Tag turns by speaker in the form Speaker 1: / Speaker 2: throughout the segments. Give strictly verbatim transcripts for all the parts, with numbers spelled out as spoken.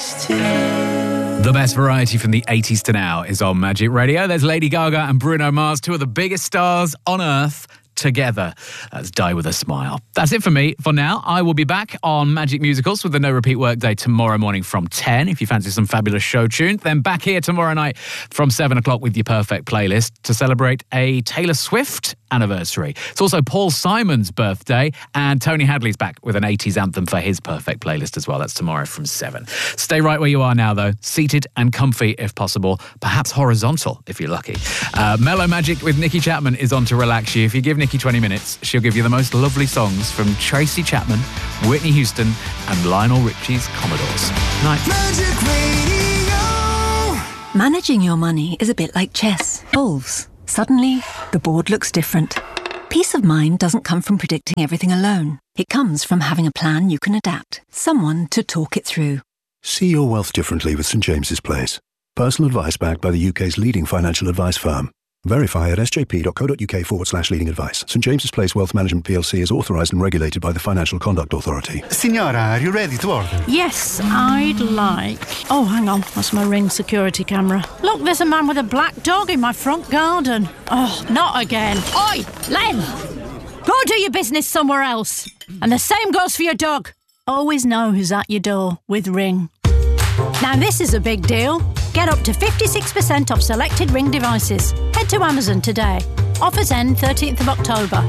Speaker 1: next to you.
Speaker 2: The best variety from the eighties to now is on Magic Radio. There's Lady Gaga and Bruno Mars, two of the biggest stars on earth, together. Let's Die With a Smile. That's it for me for now. I will be back on Magic Musicals with the No Repeat Workday tomorrow morning from ten. If you fancy some fabulous show tunes, then back here tomorrow night from seven o'clock with your perfect playlist to celebrate a Taylor Swift anniversary. It's also Paul Simon's birthday, and Tony Hadley's back with an eighties anthem for his perfect playlist as well. That's tomorrow from seven. Stay right where you are now, though. Seated and comfy if possible. Perhaps horizontal if you're lucky. Uh, Mellow Magic with Nikki Chapman is on to relax you. If you give Nikki twenty minutes, she'll give you the most lovely songs from Tracy Chapman, Whitney Houston, and Lionel Richie's Commodores. Night.
Speaker 3: Magic Radio.
Speaker 4: Managing your money is a bit like chess. Wolves. Suddenly, the board looks different. Peace of mind doesn't come from predicting everything alone. It comes from having a plan you can adapt. Someone to talk it through.
Speaker 5: See your wealth differently with St James's Place. Personal advice backed by the U K's leading financial advice firm. Verify at sjp.co.uk forward slash leading advice. St James's Place Wealth Management P L C is authorised and regulated by the Financial Conduct Authority.
Speaker 6: Signora, are you ready to order?
Speaker 7: Yes, I'd like... Oh, hang on, that's my Ring security camera. Look, there's a man with a black dog in my front garden. Oh, not again. Oi, Len! Go do your business somewhere else. And the same goes for your dog. Always know who's at your door with Ring. Now this is a big deal. Get up to fifty-six percent off selected Ring devices. Head to Amazon today. Offers end thirteenth of October.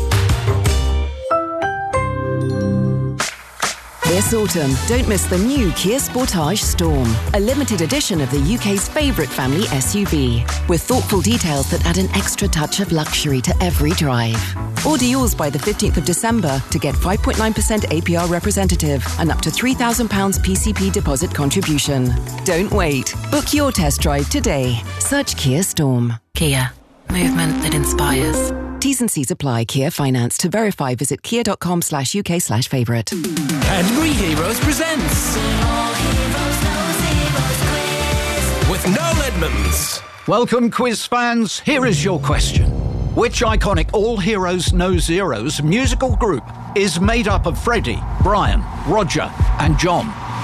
Speaker 8: This autumn, don't miss the new Kia Sportage Storm, a limited edition of the U K's favourite family S U V, with thoughtful details that add an extra touch of luxury to every drive. Order yours by the fifteenth of December to get five point nine percent A P R representative and up to three thousand pounds P C P deposit contribution. Don't wait. Book your test drive today. Search Kia Storm.
Speaker 9: Kia. Movement that inspires.
Speaker 8: T's and C's apply. Kia Finance. To verify, visit kia.com slash UK slash favourite.
Speaker 10: Cadbury Heroes presents with Noel Edmonds.
Speaker 11: Welcome, quiz fans. Here is your question. Which iconic All Heroes No Zeros musical group is made up of Freddie, Brian, Roger and John?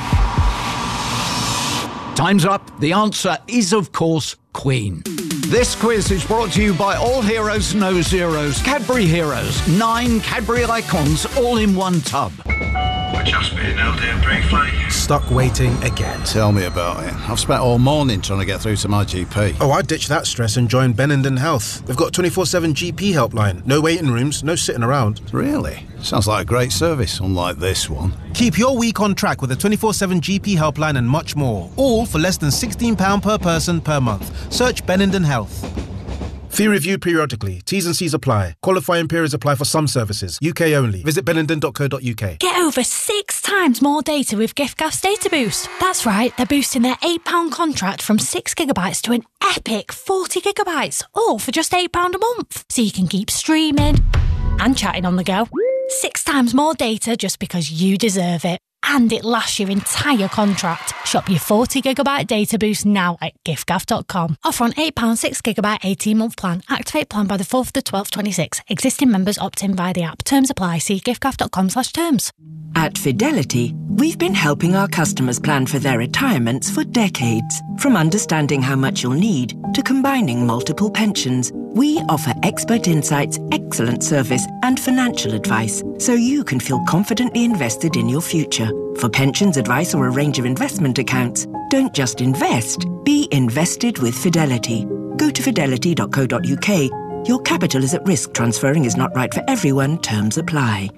Speaker 11: Time's up. The answer is, of course, Queen. This quiz is brought to you by All Heroes No Zeros. Cadbury Heroes. Nine Cadbury icons all in one tub.
Speaker 12: We're just being held here briefly.
Speaker 13: Stuck waiting again.
Speaker 14: Tell me about it. I've spent all morning trying to get through to my G P.
Speaker 13: Oh, I'd ditch that stress and join Benenden Health. They've got twenty-four seven G P helpline. No waiting rooms, no sitting around.
Speaker 14: Really? Sounds like a great service, unlike this one.
Speaker 13: Keep your week on track with a twenty-four seven G P helpline and much more. All for less than sixteen pounds per person per month. Search Benenden Health. Fee reviewed periodically. T's and C's apply. Qualifying periods apply for some services. U K only. Visit benenden dot co dot U K.
Speaker 15: Get over six times more data with giffgaff's Data Boost. That's right, they're boosting their eight pounds contract from six gigabytes to an epic forty gigabytes, all for just eight pounds a month. So you can keep streaming and chatting on the go. Six times more data just because you deserve it. And it lasts your entire contract. Shop your forty gigabyte data boost now at giffgaff dot com. Offer on eight pounds six gigabyte eighteen month plan. Activate plan by the fourth of the twelfth twenty-six. Existing members opt in via the app. Terms apply. See giffgaff dot com slash terms.
Speaker 16: At Fidelity, we've been helping our customers plan for their retirements for decades. From understanding how much you'll need to combining multiple pensions, we offer expert insights, excellent service and financial advice so you can feel confidently invested in your future. For pensions advice or a range of investment accounts, don't just invest, be invested with Fidelity. Go to fidelity dot co dot U K. Your capital is at risk. Transferring is not right for everyone. Terms apply.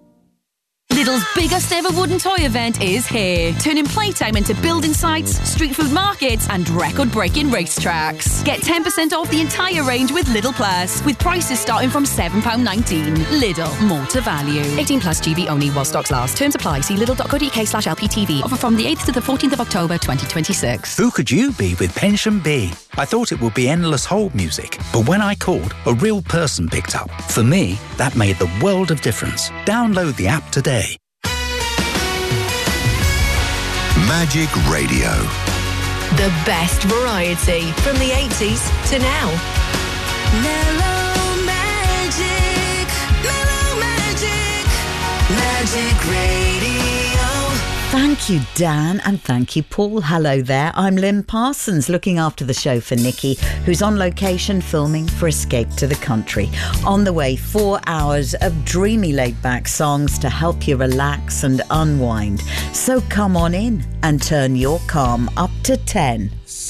Speaker 17: Lidl's biggest ever wooden toy event is here, turning playtime into building sites, street food markets and record-breaking racetracks. Get ten percent off the entire range with Lidl Plus, with prices starting from seven pounds nineteen. Lidl, more to value. eighteen plus G B only while stocks last. Terms apply. See lidl dot co dot U K slash L P T V. Offer from the eighth to the fourteenth of October twenty twenty-six.
Speaker 18: Who could you be with Pension B? I thought it would be endless hold music, but when I called, a real person picked up. For me, that made the world of difference. Download the app today.
Speaker 19: Magic Radio.
Speaker 20: The best variety from the eighties to now.
Speaker 3: Mellow Magic, Mellow Magic, Magic Radio.
Speaker 1: Thank you, Dan, and thank you, Paul. Hello there. I'm Lynn Parsons, looking after the show for Nikki, who's on location filming for Escape to the Country. On the way, four hours of dreamy laid-back songs to help you relax and unwind. So come on in and turn your calm up to ten.